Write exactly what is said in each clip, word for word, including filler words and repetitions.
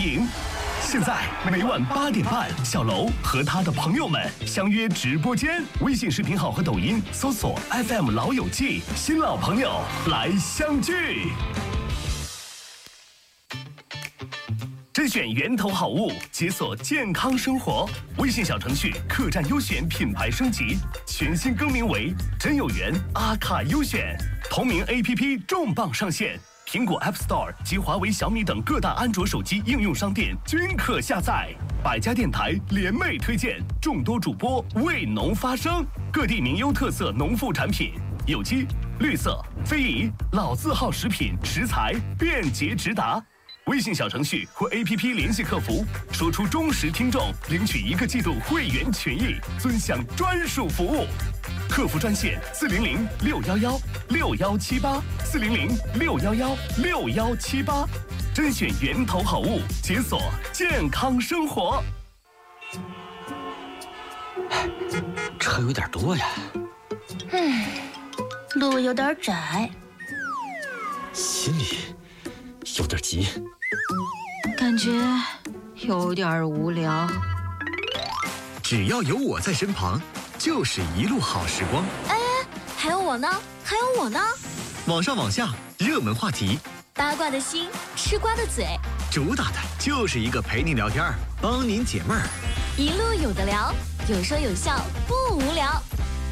情。现在每晚八点半，小楼和他的朋友们相约直播间，微信视频号和抖音搜索 F M 老友记，新老朋友来相聚。甄选源头好物，解锁健康生活。微信小程序客栈优选品牌升级，全新更名为真有缘阿卡优选。同名 A P P 重磅上线，苹果 App Store 及华为、小米等各大安卓手机应用商店均可下载。百家电台联袂推荐，众多主播为农发声，各地名优特色农副产品，有机、绿色、非遗、老字号食品食材便捷直达。微信小程序或 A P P 联系客服，说出忠实听众，领取一个季度会员权益，尊享专属服务。客服专线四零零六幺幺六幺七八四零零六幺幺六幺七八，甄选源头好物，解锁健康生活。 车有点多呀。 嗯，路有点窄， 心里有点急， 感觉有点无聊。 只要有我在身旁，就是一路好时光。 哎，还有我呢，还有我呢。 网上网下，热门话题， 八卦的心，吃瓜的嘴， 主打的就是一个陪你聊天，帮您解闷儿。 一路有的聊，有说有笑，不无聊。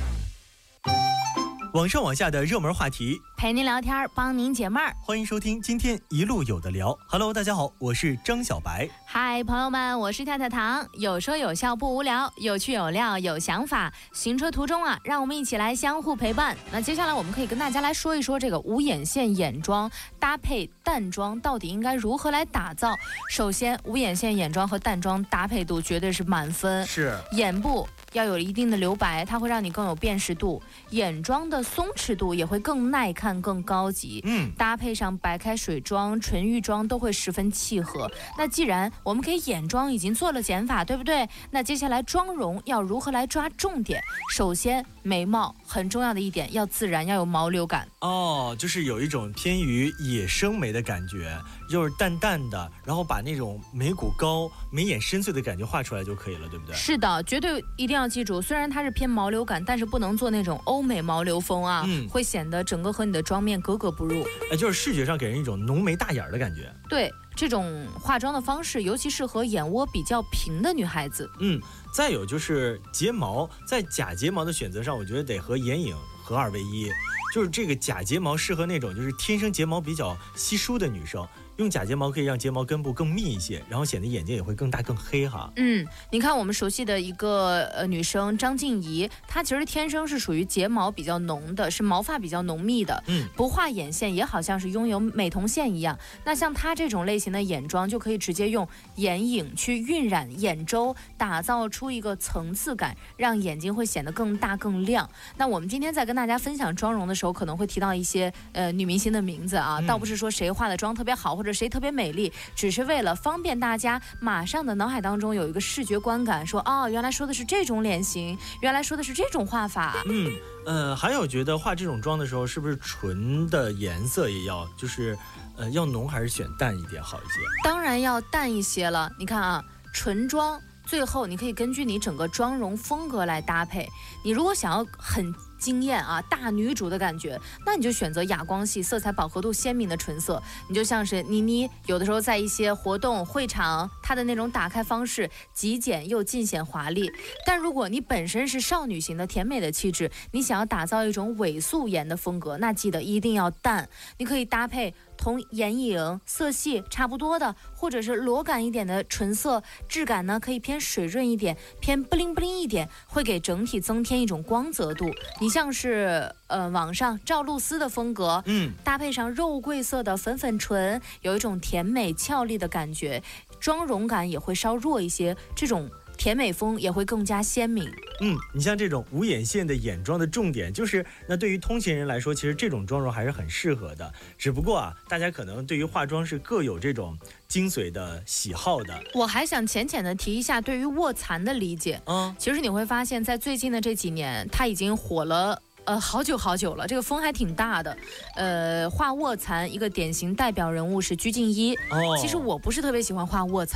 网上网下的热门话题， 陪您聊天，帮您解闷儿。 欢迎收听今天一路有的聊。Hello， 大家好，我是张小白。 嗨，朋友们，我是跳跳糖，有说有笑不无聊，有趣有料有想法。行车途中啊，让我们一起来相互陪伴。那接下来我们可以跟大家来说一说这个无眼线眼妆搭配淡妆到底应该如何来打造。首先，无眼线眼妆和淡妆搭配度绝对是满分， 是眼部要有一定的留白，它会让你更有辨识度，眼妆的松弛度也会更耐看更高级。 嗯， 搭配上白开水妆纯欲妆都会十分契合。那既然我们给眼妆已经做了减法，对不对？那接下来妆容要如何来抓重点？首先眉毛很重要的一点要自然，要有毛流感。 哦，就是有一种偏于野生眉的感觉，就是淡淡的，然后把那种眉骨高眉眼深邃的感觉画出来就可以了，对不对？ 是的，绝对一定要记住，虽然它是偏毛流感，但是不能做那种欧美毛流风啊， 嗯， 会显得整个和你的妆面格格不入。 哎，就是视觉上给人一种浓眉大眼的感觉。 对，这种化妆的方式尤其适合眼窝比较平的女孩子。 嗯，再有就是睫毛，在假睫毛的选择上，我觉得得和眼影合二为一。就是这个假睫毛适合那种就是天生睫毛比较稀疏的女生，用假睫毛可以让睫毛根部更密一些，然后显得眼睛也会更大更黑哈。 嗯，你看我们熟悉的一个呃女生张婧仪，她其实天生是属于睫毛比较浓的，是毛发比较浓密的。 嗯， 不画眼线也好像是拥有美瞳线一样。那像她这种类型的眼妆，就可以直接用眼影去晕染眼周，打造出一个层次感，让眼睛会显得更大更亮。那我们今天在跟大家分享妆容的时候，可能会提到一些呃女明星的名字啊， 嗯、 倒不是说谁化的妆特别好，或者谁特别美丽，只是为了方便大家马上的脑海当中有一个视觉观感，说哦，原来说的是这种脸型，原来说的是这种画法。 嗯呃，还有觉得化这种妆的时候，是不是唇的颜色也要就是呃要浓还是选淡一点好一些？ 当然要淡一些了。你看啊，唇妆最后你可以根据你整个妆容风格来搭配。你如果想要很惊艳啊，大女主的感觉，那你就选择哑光系、色彩饱和度鲜明的唇色。你就像是倪妮，有的时候在一些活动会场，她的那种打开方式极简又尽显华丽。但如果你本身是少女型的甜美的气质，你想要打造一种伪素颜的风格，那记得一定要淡。你可以搭配同眼影色系差不多的，或者是裸感一点的唇色，质感呢可以偏水润一点，偏不灵不灵一点，会给整体增添一种光泽度。你像是呃网上赵露思的风格， 嗯， 搭配上肉桂色的粉粉唇，有一种甜美俏丽的感觉，妆容感也会稍弱一些，这种甜美风也会更加鲜明。 嗯，你像这种无眼线的眼妆的重点就是，那对于通勤人来说，其实这种妆容还是很适合的。只不过啊，大家可能对于化妆是各有这种精髓的喜好的。 我还想浅浅的提一下对于卧蚕的理解。 嗯， 其实你会发现在最近的这几年，它已经火了呃，好久好久了，这个风还挺大的。呃，画卧蚕一个典型代表人物是鞠婧祎。 哦， 其实我不是特别喜欢画卧蚕。